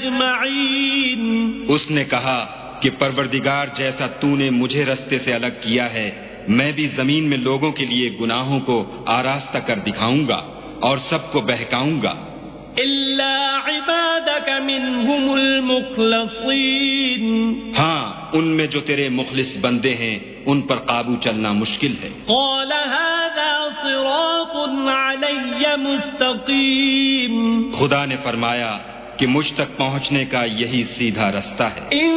أجمعين. उसने कहा कि परवरदिगार, जैसा तूने मुझे रास्ते से अलग किया है, मैं भी जमीन में लोगों के लिए गुनाहों को आरास्ता कर दिखाऊंगा और सबको बहकाऊंगा, إلا عبادك منهم المخلصين. हाँ, उनमें जो तेरे मुखलिस बंदे हैं उन पर काबू चलना मुश्किल है. قال هذا صراط علي مستقيم. खुदा ने फरमाया कि मुझ तक पहुंचने का यही सीधा रास्ता है.